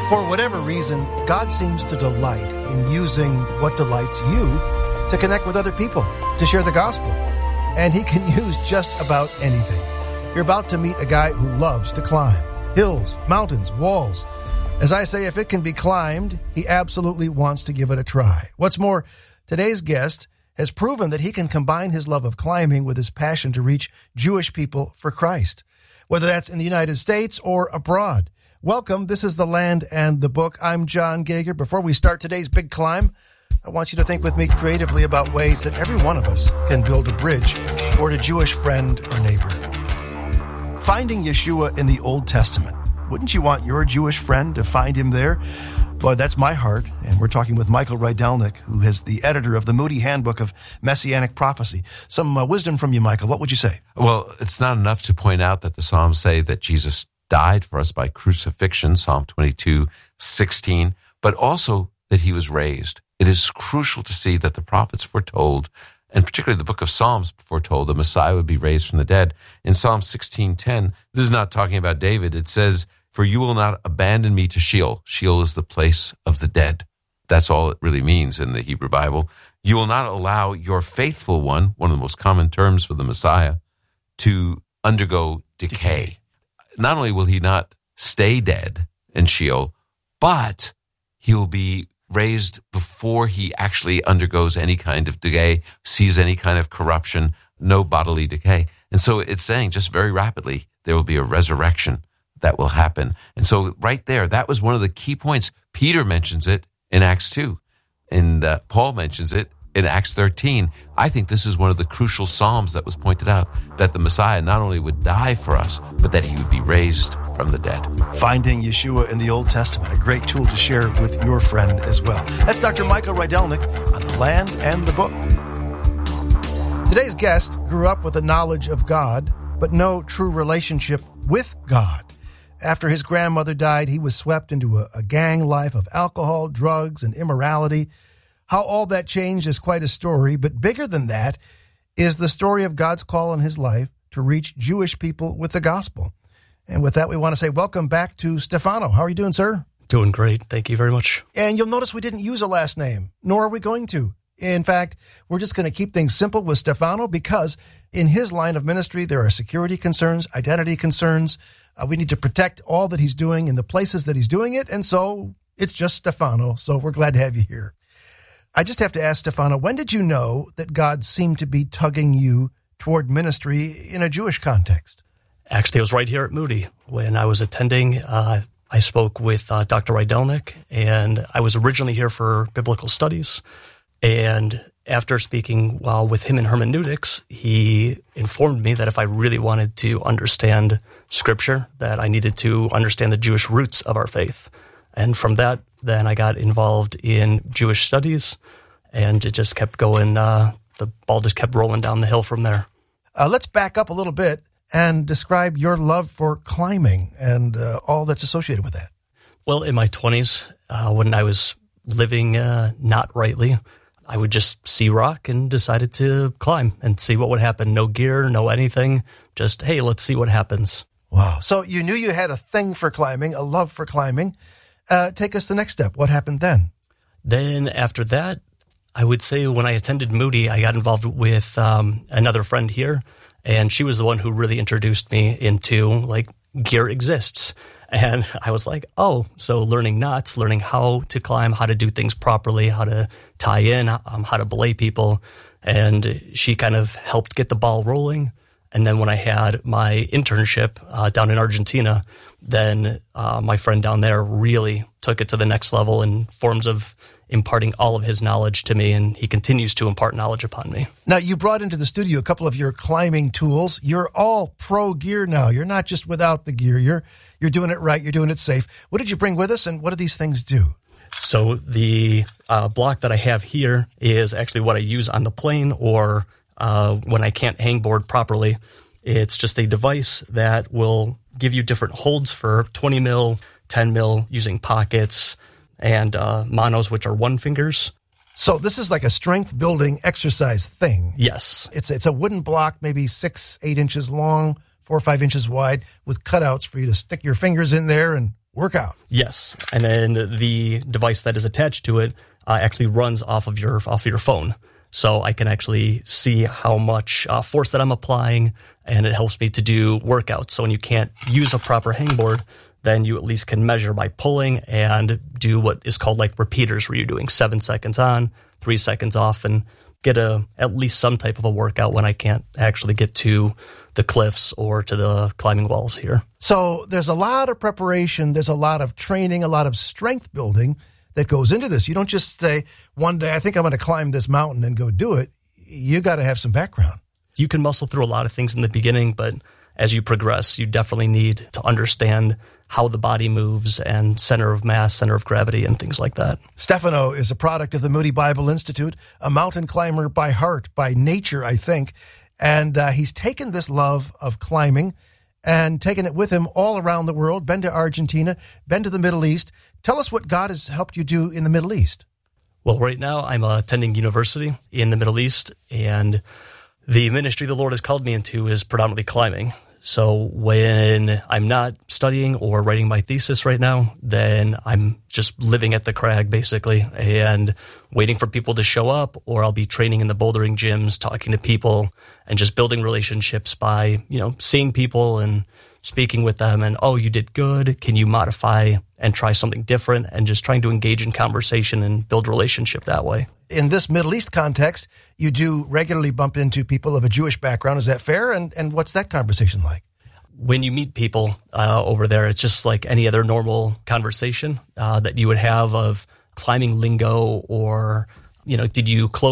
For whatever reason, God seems to delight in using what delights you to connect with other people, to share the gospel. And he can use just about anything. You're about to meet a guy who loves to climb. Hills, mountains, walls. As I say, if it can be climbed, he absolutely wants to give it a try. What's more, today's guest has proven that he can combine his love of climbing with his passion to reach Jewish people for Christ, whether that's in the United States or abroad. Welcome. This is The Land and the Book. I'm John Gager. Before we start today's big climb, I want you to think with me creatively about ways that every one of us can build a bridge toward a Jewish friend or neighbor. Finding Yeshua in the Old Testament. Wouldn't you want your Jewish friend to find him there? Well, that's my heart, and we're talking with Michael Rydelnik, who is the editor of the Moody Handbook of Messianic Prophecy. Some wisdom from you, Michael. What would you say? Well, it's not enough to point out that the Psalms say that Jesus died for us by crucifixion, Psalm 22:16, but also that he was raised. It is crucial to see that the prophets foretold, and particularly the book of Psalms foretold, the Messiah would be raised from the dead. In Psalm 16:10, this is not talking about David. It says, "For you will not abandon me to Sheol." Sheol is the place of the dead. That's all it really means in the Hebrew Bible. "You will not allow your faithful one," one of the most common terms for the Messiah, "to undergo decay." Not only will he not stay dead in Sheol, but he'll be raised before he actually undergoes any kind of decay, sees any kind of corruption, no bodily decay. And so it's saying just very rapidly, there will be a resurrection that will happen. And so right there, that was one of the key points. Peter mentions it in Acts 2, and Paul mentions it in Acts 13. I think this is one of the crucial Psalms that was pointed out, that the Messiah not only would die for us, but that he would be raised from the dead. Finding Yeshua in the Old Testament, a great tool to share with your friend as well. That's Dr. Michael Rydelnik on The Land and the Book. Today's guest grew up with a knowledge of God, but no true relationship with God. After his grandmother died, he was swept into a gang life of alcohol, drugs, and immorality. How all that changed is quite a story, but bigger than that is the story of God's call in his life to reach Jewish people with the gospel. And with that, we want to say welcome back to Stefano. How are you doing, sir? Doing great. Thank you very much. And you'll notice we didn't use a last name, nor are we going to. In fact, we're just going to keep things simple with Stefano because in his line of ministry, there are security concerns, identity concerns. We need to protect all that he's doing in the places that he's doing it. And so it's just Stefano. So we're glad to have you here. I just have to ask, Stefano, when did you know that God seemed to be tugging you toward ministry in a Jewish context? Actually, it was right here at Moody. When I was attending, I spoke with Dr. Rydelnik, and I was originally here for biblical studies. And after speaking with him in hermeneutics, he informed me that if I really wanted to understand Scripture, that I needed to understand the Jewish roots of our faith. And from that, then I got involved in Jewish studies, and it just kept going. The ball just kept rolling down the hill from there. Let's back up a little bit and describe your love for climbing and all that's associated with that. Well, in my 20s, when I was living not rightly, I would just see rock and decided to climb and see what would happen. No gear, no anything. Just, hey, let's see what happens. Wow. So you knew you had a thing for climbing, a love for climbing. Take us to the next step. What happened then? Then after that, I would say when I attended Moody, I got involved with another friend here, and she was the one who really introduced me into, gear exists. And I was like, oh, so learning knots, learning how to climb, how to do things properly, how to tie in, how to belay people. And she kind of helped get the ball rolling. And then when I had my internship down in Argentina, then my friend down there really took it to the next level in forms of imparting all of his knowledge to me, and he continues to impart knowledge upon me. Now, you brought into the studio a couple of your climbing tools. You're all pro gear now. You're not just without the gear. You're doing it right. You're doing it safe. What did you bring with us, and what do these things do? So the block that I have here is actually what I use on the plane or when I can't hangboard properly. It's just a device that will give you different holds for 20 mil, 10 mil, using pockets, and monos, which are one fingers. So this is like a strength-building exercise thing. Yes. It's a wooden block, maybe 6-8 inches long, 4 or 5 inches wide, with cutouts for you to stick your fingers in there and workout. Yes, and then the device that is attached to it actually runs off of your phone. So I can actually see how much force that I'm applying, and it helps me to do workouts. So when you can't use a proper hangboard, then you at least can measure by pulling and do what is called like repeaters, where you're doing 7 seconds on, 3 seconds off, and get at least some type of a workout when I can't actually get to the cliffs or to the climbing walls here. So there's a lot of preparation, there's a lot of training, a lot of strength building that goes into this. You don't just say, one day, I think I'm going to climb this mountain and go do it. You got to have some background. You can muscle through a lot of things in the beginning, but as you progress, you definitely need to understand how the body moves and center of mass, center of gravity, and things like that. Stefano is a product of the Moody Bible Institute, a mountain climber by heart, by nature, I think. And he's taken this love of climbing and taken it with him all around the world, been to Argentina, been to the Middle East. Tell us what God has helped you do in the Middle East. Well, right now I'm attending university in the Middle East, and the ministry the Lord has called me into is predominantly climbing. So when I'm not studying or writing my thesis right now, then I'm just living at the crag, basically, and waiting for people to show up, or I'll be training in the bouldering gyms, talking to people, and just building relationships by, seeing people and speaking with them and, oh, you did good. Can you modify and try something different? And just trying to engage in conversation and build relationship that way. In this Middle East context, you do regularly bump into people of a Jewish background. Is that fair? And what's that conversation like? When you meet people over there, it's just like any other normal conversation that you would have of climbing lingo or, did you close